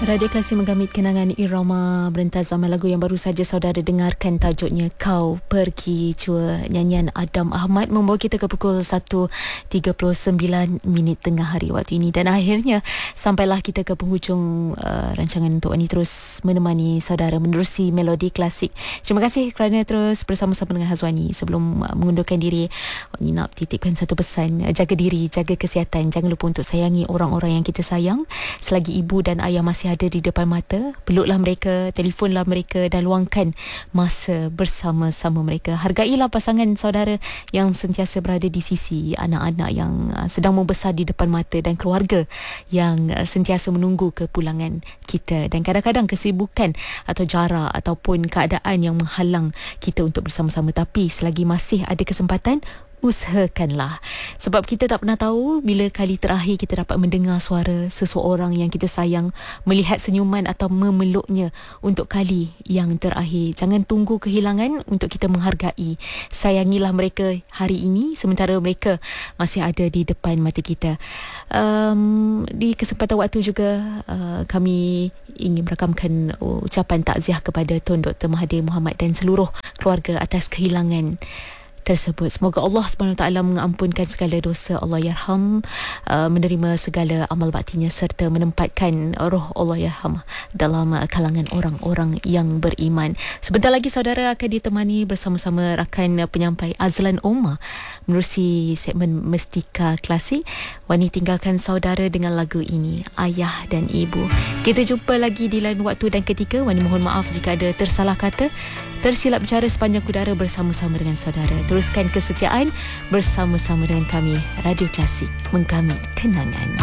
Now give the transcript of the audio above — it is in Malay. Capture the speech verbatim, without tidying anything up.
Radio Klasik menggamit kenangan irama berentazam. Lagu yang baru saja saudara dengarkan tajuknya Kau Pergi Jua, nyanyian Adam Ahmad, membawa kita ke pukul satu tiga puluh sembilan minit tengah hari waktu ini. Dan akhirnya sampailah kita ke penghujung uh, rancangan untuk ini terus menemani saudara menerusi melodi klasik. Terima kasih kerana terus bersama-sama dengan Hazwani. Sebelum uh, mengundurkan diri, Wani nak titipkan satu pesan: jaga diri, jaga kesihatan. Jangan lupa untuk sayangi orang-orang yang kita sayang. Selagi ibu dan ayah masih ada di depan mata, peluklah mereka, telefonlah mereka dan luangkan masa bersama-sama mereka. Hargailah pasangan saudara yang sentiasa berada di sisi, anak-anak yang sedang membesar di depan mata, dan keluarga yang sentiasa menunggu kepulangan kita. Dan kadang-kadang kesibukan atau jarak ataupun keadaan yang menghalang kita untuk bersama-sama, tapi selagi masih ada kesempatan, usahakanlah. Sebab kita tak pernah tahu bila kali terakhir kita dapat mendengar suara seseorang yang kita sayang, melihat senyuman atau memeluknya untuk kali yang terakhir. Jangan tunggu kehilangan untuk kita menghargai. Sayangilah mereka hari ini sementara mereka masih ada di depan mata kita. Um, di kesempatan waktu juga uh, kami ingin merakamkan ucapan takziah kepada Tun Doktor Mahathir Mohamad dan seluruh keluarga atas kehilangan tersebut. Semoga Allah subhanahu wa taala mengampunkan segala dosa, Allah yarham, uh, menerima segala amal baktinya serta menempatkan roh Allah yarham dalam uh, kalangan orang-orang yang beriman. Sebentar lagi saudara akan ditemani bersama-sama rakan uh, penyampai Azlan Omar menerusi segmen Mestika Klasik. Wani tinggalkan saudara dengan lagu ini, Ayah dan Ibu. Kita jumpa lagi di lain waktu dan ketika. Wani mohon maaf jika ada tersalah kata, tersilap bicara sepanjang udara bersama-sama dengan saudara. Teruskan kesetiaan bersama-sama dengan kami, Radio Klasik menggamit kenangan.